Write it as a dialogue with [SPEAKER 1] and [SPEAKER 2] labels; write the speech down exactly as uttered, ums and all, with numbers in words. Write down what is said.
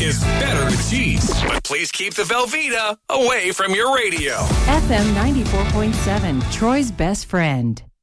[SPEAKER 1] is better with cheese. But please keep the Velveeta away from your radio.
[SPEAKER 2] F M ninety-four point seven, Troy's best friend.